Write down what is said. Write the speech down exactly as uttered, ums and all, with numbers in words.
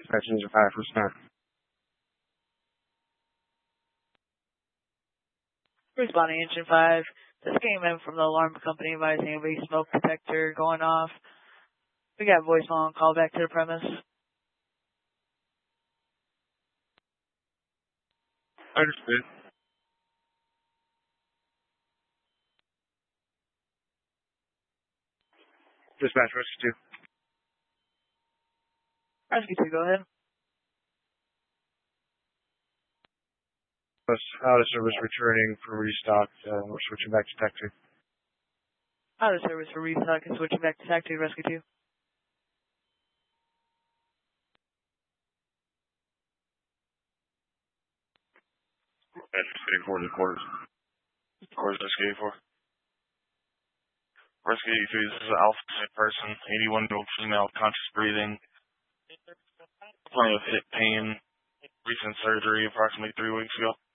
Dispatch engine five, respond. Responding engine five. This came in from the alarm company advising of a smoke detector going off. We got voicemail and call back to the premise. Understood. Dispatch, rescue two. Rescue two, go ahead. Out of service returning for restock. Uh, we're switching back to tech two. Out of service for restock and switching back to tech two, rescue two. Rescue four to quarters. Quarters, rescue four. Rescue three, this is an alpha person, eighty-one year old female, conscious breathing, plenty of hip pain, recent surgery approximately three weeks ago.